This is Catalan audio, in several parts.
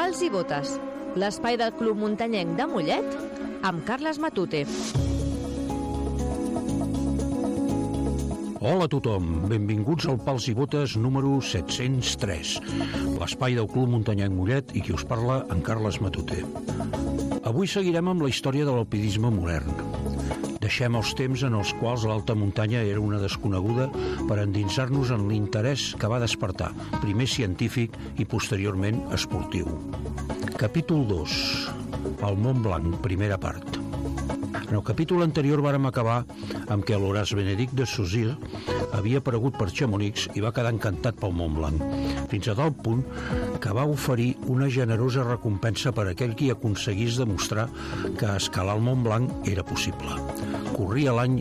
Pals i botes, l'espai del Club Muntanyenc de Mollet amb Carles Matute. Hola a tothom, benvinguts al Pals i Botes número 703, l'espai del Club Muntanyenc Mollet i qui us parla, en Carles Matute. Avui seguirem amb la història de l'alpinisme modern. Deixem els temps en els quals l'alta muntanya era una desconeguda per endinsar-nos en l'interès que va despertar, primer científic i posteriorment esportiu. Capítol 2. El Mont Blanc, primera part. En el capítol anterior vàrem acabar amb que l'Horace Benedict de Saussure havia aparegut per Chamonix i va quedar encantat pel Mont Blanc, fins a tal punt que va oferir una generosa recompensa per aquell qui aconseguís demostrar que escalar el Mont Blanc era possible. Corria l'any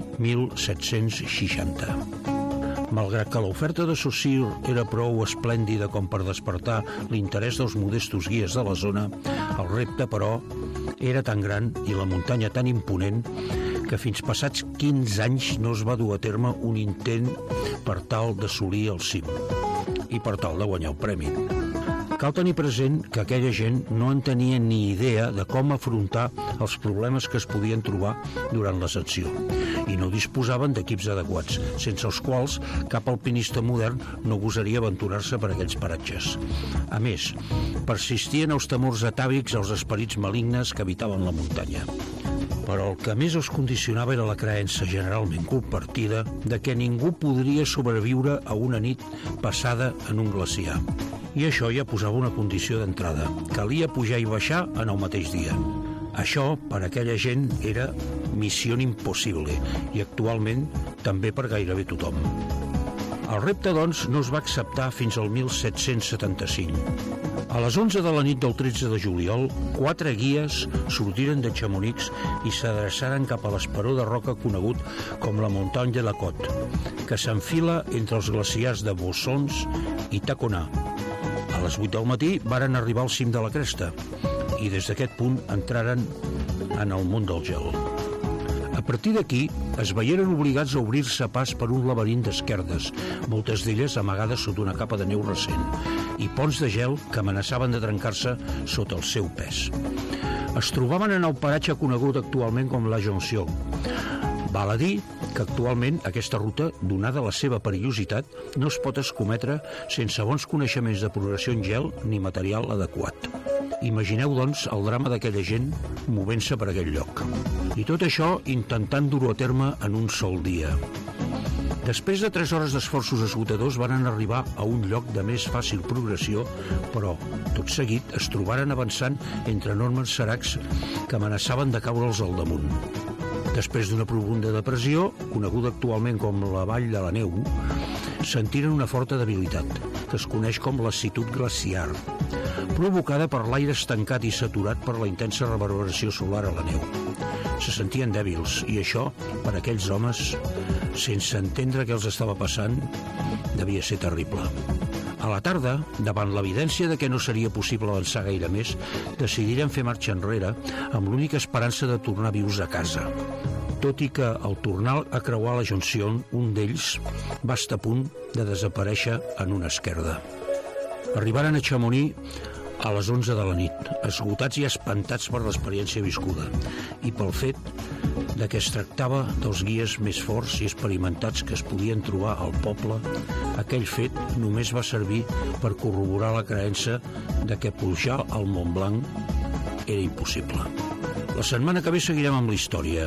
1760. Malgrat que l'oferta de Saussure era prou esplèndida com per despertar l'interès dels modestos guies de la zona, el repte, però, era tan gran i la muntanya tan imponent que fins passats 15 anys no es va dur a terme un intent per tal d'assolir el cim i per tal de guanyar el premi. Cal tenir present que aquella gent no en tenia ni idea de com afrontar els problemes que es podien trobar durant l'ascensió i no disposaven d'equips adequats, sense els quals cap alpinista modern no gosaria aventurar-se per aquells paratges. A més, persistien els temors atàvics als esperits malignes que habitaven la muntanya. Però el que més els condicionava era la creença generalment compartida de que ningú podria sobreviure a una nit passada en un glaciar. I això ja posava una condició d'entrada. Calia pujar i baixar en el mateix dia. Això, per a aquella gent, era missió impossible i actualment també per gairebé tothom. El repte, doncs, no es va acceptar fins al 1775. A les 11 de la nit del 13 de juliol, 4 guies sortiren de Chamonix i s'adreçaren cap a l'esperó de roca conegut com la Montagne de la Côte, que s'enfila entre els glaciars de Bossons i Tacona. A les 8 del matí varen arribar al cim de la cresta i des d'aquest punt entraren en el món del gel. A partir d'aquí es veieren obligats a obrir-se pas per un laberint d'esquerdes, moltes d'elles amagades sota una capa de neu recent, i ponts de gel que amenaçaven de trencar-se sota el seu pes. Es trobaven en el paratge conegut actualment com la Jonction. Val a dir que actualment aquesta ruta, donada la seva perillositat, no es pot escometre sense bons coneixements de progressió en gel ni material adequat. Imagineu, doncs, el drama d'aquella gent movent-se per aquell lloc. I tot això intentant dur-ho a terme en un sol dia. Després de 3 hores d'esforços esgotadors van arribar a un lloc de més fàcil progressió, però, tot seguit, es trobaren avançant entre enormes seracs que amenaçaven de caure'ls al damunt. Després d'una profunda depressió, coneguda actualment com la Vall de la Neu, sentiren una forta debilitat, que es coneix com lassitud glaciar, provocada per l'aire estancat i saturat per la intensa reverberació solar a la neu. Se sentien dèbils, i això, per a aquells homes, sense entendre què els estava passant, devia ser terrible. A la tarda, davant l'evidència de que no seria possible avançar gaire més, decidiren fer marxa enrere amb l'única esperança de tornar vius a casa. Tot i que, al tornar a creuar la Jonció, un d'ells va estar a punt de desaparèixer en una esquerda. Arribaren a Chamonix a les 11 de la nit, esgotats i espantats per l'experiència viscuda i pel fet de que es tractava dels guies més forts i experimentats que es podien trobar al poble. Aquell fet només va servir per corroborar la creença de que pujar al Mont Blanc era impossible. La setmana que ve seguirem amb la història.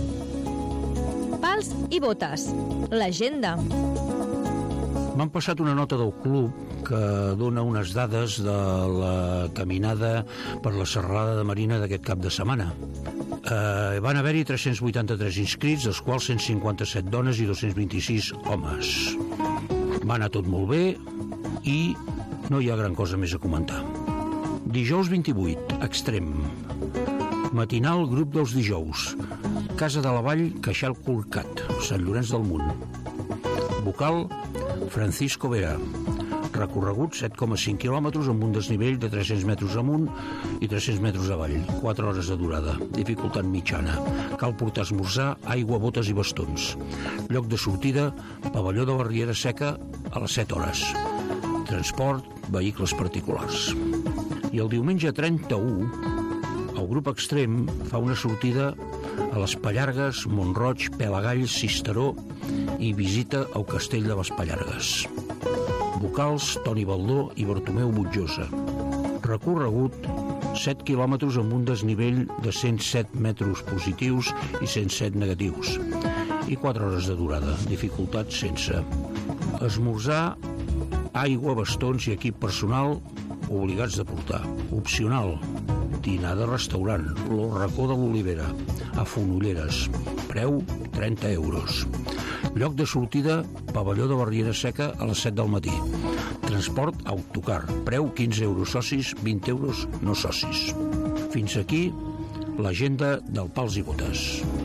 Pals i botes, l'agenda. M'han passat una nota del club que dona unes dades de la caminada per la serralada de Marina d'aquest cap de setmana. Van haver-hi 383 inscrits, dels quals 157 dones i 226 homes. Va anar tot molt bé i no hi ha gran cosa més a comentar. Dijous 28, extrem. Matinal, grup dels dijous. Casa de la Vall, Queixal Corcat, Sant Llorenç del Munt. Vocal, Francisco Vera. Recorregut 7,5 quilòmetres amb un desnivell de 300 metres amunt i 300 metres avall, 4 hores de durada, dificultat mitjana. Cal portar esmorzar, aigua, botes i bastons. Lloc de sortida, pavelló de la Riera Seca a les 7 hores. Transport, vehicles particulars. I el diumenge 31, el grup Extrem fa una sortida a les Pallargues, Mont-roig, Pelagalls, Sisteró i visita al Castell de les Pallargues. Vocals, Toni Baldó i Bartomeu Butjosa. Recorregut 7 quilòmetres amb un desnivell de 107 metres positius i 107 negatius. I 4 hores de durada, dificultat sense. Esmorzar, aigua, bastons i equip personal obligats de portar. Opcional, dinar de restaurant, Lo Racó de l'Olivera, a Fonolleres. Preu, 30 euros. Lloc de sortida, pavelló de Barriera Seca a les 7 del matí. Transport autocar. Preu, 15 euros socis, 20 euros no socis. Fins aquí l'agenda del Pals i Botes.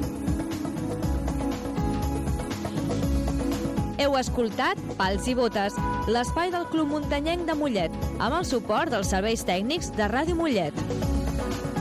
Heu escoltat Pals i Botes, l'espai del Club Muntanyenc de Mollet, amb el suport dels serveis tècnics de Ràdio Mollet.